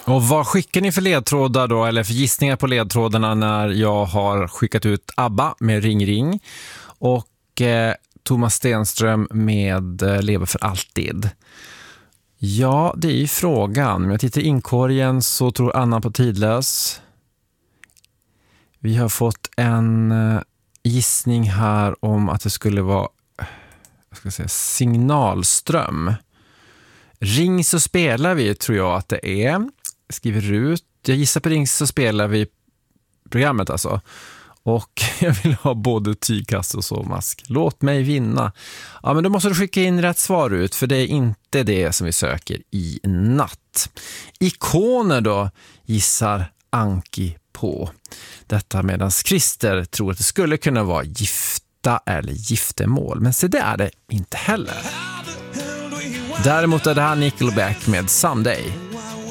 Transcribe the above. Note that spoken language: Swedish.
Och vad skickar ni för ledtrådar då, eller för gissningar på ledtrådarna när jag har skickat ut ABBA med Ring Ring och Thomas Stenström med Lever för alltid? Ja, det är ju frågan. Om jag tittar i inkorgen så tror Anna på Tidlös. Vi har fått en gissning här om att det skulle vara Signalström. Ring så spelar vi, tror jag att det är. Skriver ut. Jag gissar på Ring så spelar vi programmet alltså. Och jag vill ha både tygkast och sovmask. Låt mig vinna. Ja, men då måste du skicka in rätt svar ut, för det är inte det som vi söker i natt. Ikoner då gissar Anki på. Detta medan Christer tror att det skulle kunna vara gifta eller giftermål. Men så det är det inte heller. Däremot är det här Nickelback med Someday.